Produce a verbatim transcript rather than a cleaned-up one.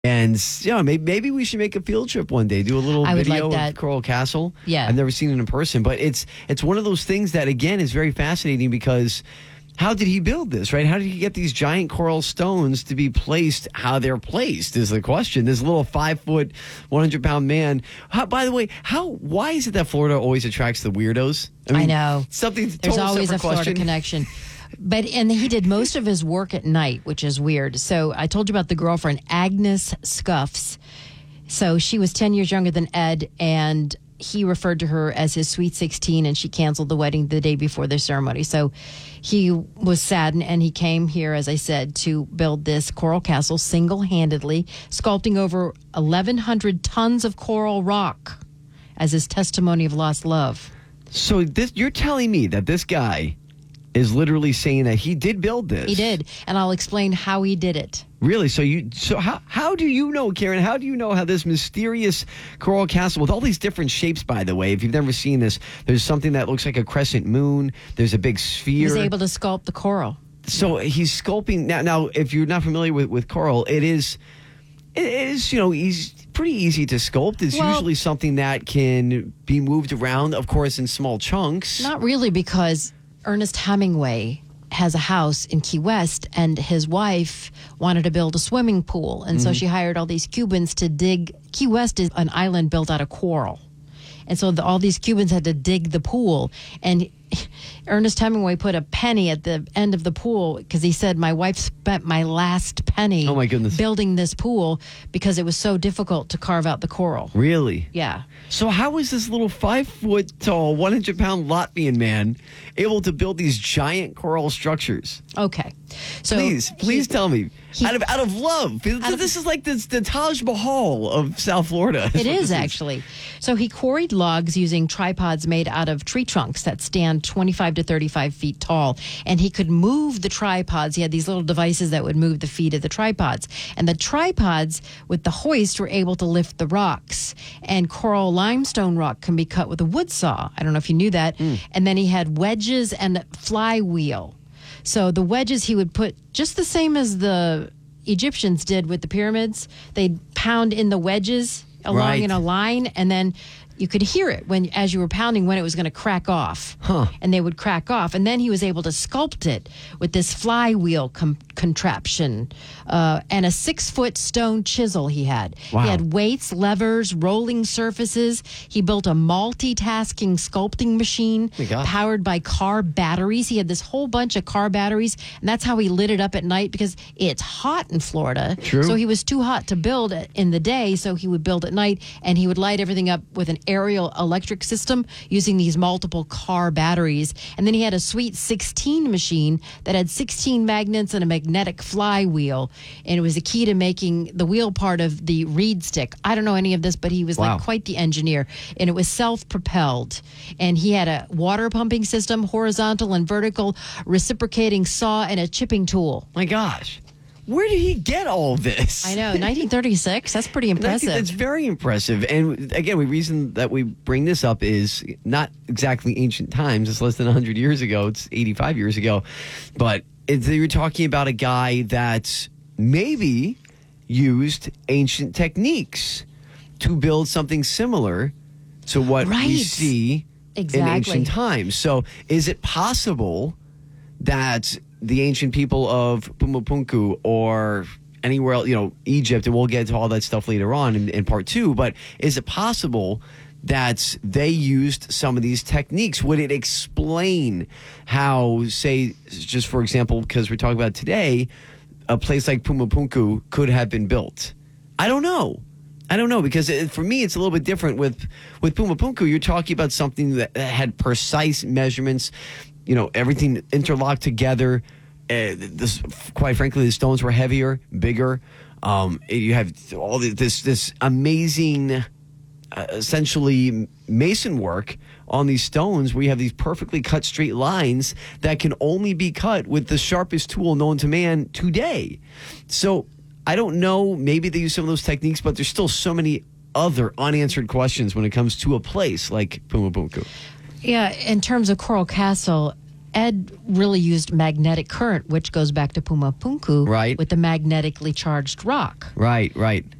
And yeah, maybe, maybe we should make a field trip one day. Do a little I would video like that. of Coral Castle. Yeah. I've never seen it in person, but it's it's one of those things that, again, is very fascinating because how did he build this, right? How did he get these giant coral stones to be placed how they're placed is the question. This little five-foot, one hundred pound man. How, by the way, how why is it that Florida always attracts the weirdos? I know. Something There's total always a separate Florida question. connection. But, and he did most of his work at night, which is weird. So I told you about the girlfriend, Agnes Scuffs. So she was ten years younger than Ed, and he referred to her as his sweet sixteen, and she canceled the wedding the day before the ceremony. So he was saddened, and he came here, as I said, to build this coral castle single-handedly, sculpting over eleven hundred tons of coral rock as his testimony of lost love. So this, you're telling me that this guy is literally saying that he did build this. He did, and I'll explain how he did it. Really? So you so how how do you know, Karen? How do you know how this mysterious coral castle with all these different shapes, by the way, if you've never seen this, there's something that looks like a crescent moon, there's a big sphere. He was able to sculpt the coral. So he's sculpting now now if you're not familiar with, with coral, it is it is, you know, he's pretty easy to sculpt. It's Well, usually something that can be moved around, of course, in small chunks. Not really, because Ernest Hemingway has a house in Key West, and his wife wanted to build a swimming pool. And mm-hmm. so she hired all these Cubans to dig. Key West is an island built out of coral. And so the, all these Cubans had to dig the pool. And Ernest Hemingway put a penny at the end of the pool because he said, my wife spent my last penny oh my goodness. building this pool because it was so difficult to carve out the coral. Really? Yeah. So how is this little five-foot-tall, one hundred pound Latvian man able to build these giant coral structures? Okay. So please, please he, tell me. he, out of out of love. Out this of, is like this, the Taj Mahal of South Florida. It is, actually. So he quarried logs using tripods made out of tree trunks that stand twenty-five to thirty-five feet tall. And he could move the tripods. He had these little devices that would move the feet of the tripods. And the tripods with the hoist were able to lift the rocks. And coral limestone rock can be cut with a wood saw. I don't know if you knew that. Mm. And then he had wedges and a flywheel. So the wedges he would put just the same as the Egyptians did with the pyramids. They'd pound in the wedges along right. in a line, and then you could hear it when, as you were pounding, when it was going to crack off. Huh. And they would crack off. And then he was able to sculpt it with this flywheel com- contraption uh, and a six-foot stone chisel he had. Wow. He had weights, levers, rolling surfaces. He built a multitasking sculpting machine oh powered by car batteries. He had this whole bunch of car batteries, and that's how he lit it up at night because it's hot in Florida. True. So he was too hot to build it in the day, so he would build at night, and he would light everything up with an aerial electric system using these multiple car batteries. And then he had a sweet sixteen machine that had sixteen magnets and a magnetic flywheel, and it was the key to making the wheel part of the reed stick. I don't know any of this, but he was wow. like quite the engineer, and it was self-propelled. And he had a water pumping system, horizontal and vertical, reciprocating saw, and a chipping tool. My gosh. Where did he get all this? I know, nineteen thirty-six. That's pretty impressive. That's very impressive. And again, the reason that we bring this up is not exactly ancient times. It's less than one hundred years ago. It's eighty-five years ago. But it's, you're talking about a guy that maybe used ancient techniques to build something similar to what right. we see exactly. in ancient times. So is it possible that the ancient people of Pumapunku or anywhere else, you know, Egypt, and we'll get to all that stuff later on in, in part two, but is it possible that they used some of these techniques? Would it explain how, say, just for example, because we're talking about today, a place like Pumapunku could have been built? I don't know. I don't know, because it, for me, it's a little bit different with, with Pumapunku. You're talking about something that had precise measurements, you know, everything interlocked together. Uh, this, quite frankly, the stones were heavier, bigger. Um, you have all this this amazing, uh, essentially mason work on these stones, where you have these perfectly cut straight lines that can only be cut with the sharpest tool known to man today. So I don't know. Maybe they use some of those techniques, but there's still so many other unanswered questions when it comes to a place like Pumapunku. Yeah, in terms of Coral Castle, Ed really used magnetic current, which goes back to Puma Punku, Right. with the magnetically charged rock. Right, right.